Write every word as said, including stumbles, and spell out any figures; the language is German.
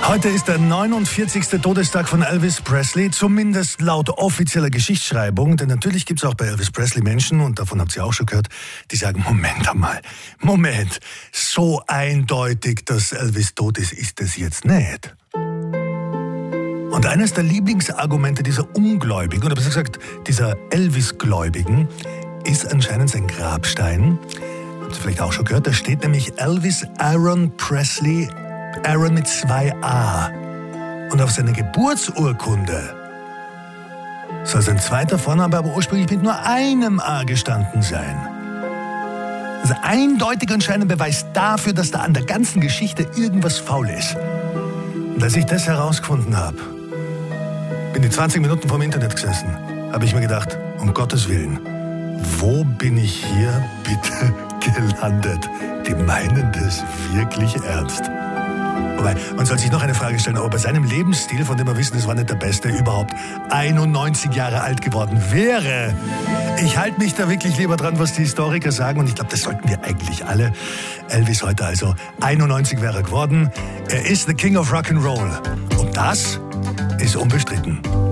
Heute ist der neunundvierzigste Todestag von Elvis Presley, zumindest laut offizieller Geschichtsschreibung. Denn natürlich gibt es auch bei Elvis Presley Menschen, und davon habt ihr auch schon gehört, die sagen, Moment einmal, Moment, so eindeutig, dass Elvis tot ist, ist es jetzt nicht. Und eines der Lieblingsargumente dieser Ungläubigen, oder besser gesagt dieser Elvis-Gläubigen, ist anscheinend sein Grabstein. Habt ihr vielleicht auch schon gehört, da steht nämlich Elvis Aaron Presley, Aaron mit zwei A. Und auf seiner Geburtsurkunde soll sein zweiter Vorname aber ursprünglich mit nur einem A gestanden sein. Also eindeutig anscheinend Beweis dafür, dass da an der ganzen Geschichte irgendwas faul ist. Und als ich das herausgefunden habe, bin ich zwanzig Minuten vorm Internet gesessen, habe ich mir gedacht, um Gottes Willen, wo bin ich hier bitte gelandet? Die meinen das wirklich ernst. Wobei, man soll sich noch eine Frage stellen, ob er bei seinem Lebensstil, von dem wir wissen, es war nicht der beste, überhaupt einundneunzig Jahre alt geworden wäre. Ich halte mich da wirklich lieber dran, was die Historiker sagen, und ich glaube, das sollten wir eigentlich alle. Elvis heute also einundneunzig wäre er geworden. Er ist the King of Rock'n'Roll. Und das ist unbestritten.